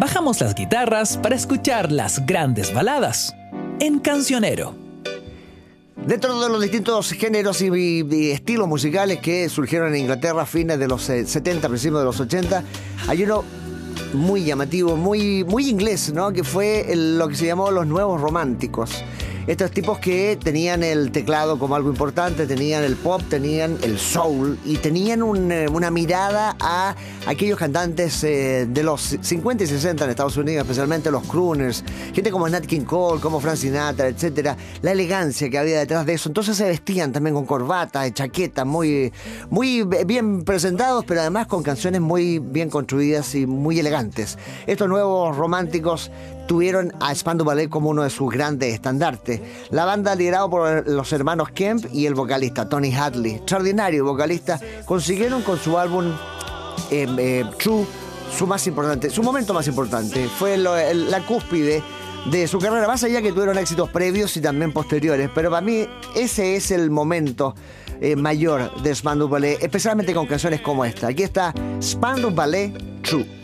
Bajamos las guitarras para escuchar las grandes baladas en Cancionero. Dentro de los distintos géneros y estilos musicales que surgieron en Inglaterra a fines de los 70, principios de los 80, hay uno muy llamativo, muy inglés, ¿no? Que fue lo que se llamó los nuevos románticos. Estos tipos que tenían el teclado como algo importante, tenían el pop, tenían el soul y tenían una mirada a aquellos cantantes de los 50 y 60 en Estados Unidos, especialmente los crooners, gente como Nat King Cole, como Frank Sinatra, etcétera, la elegancia que había detrás de eso. Entonces se vestían también con corbata, chaqueta, muy bien presentados, pero además con canciones muy bien construidas y muy elegantes. Estos nuevos románticos tuvieron a Spandau Ballet como uno de sus grandes estandartes. La banda, liderada por los hermanos Kemp y el vocalista Tony Hadley, extraordinario vocalista, consiguieron con su álbum True su momento más importante. Fue la cúspide de su carrera, más allá que tuvieron éxitos previos y también posteriores, pero para mí ese es el momento mayor de Spandau Ballet, especialmente con canciones como esta. Aquí está Spandau Ballet True.